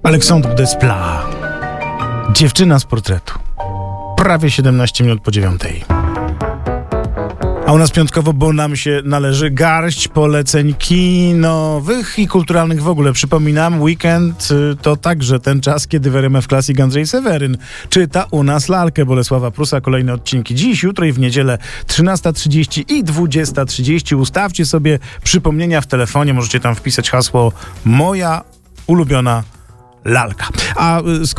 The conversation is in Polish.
Alexandre Desplat. Dziewczyna z portretu. Prawie 17 minut po 9. A u nas piątkowo, bo nam się należy garść poleceń kinowych i kulturalnych w ogóle. Przypominam, weekend to także ten czas, kiedy w RMF Classic Andrzej Seweryn czyta u nas lalkę Bolesława Prusa. Kolejne odcinki dziś, jutro i w niedzielę 13:30 i 20:30. Ustawcie sobie przypomnienia w telefonie. Możecie tam wpisać hasło moja ulubiona lalka. A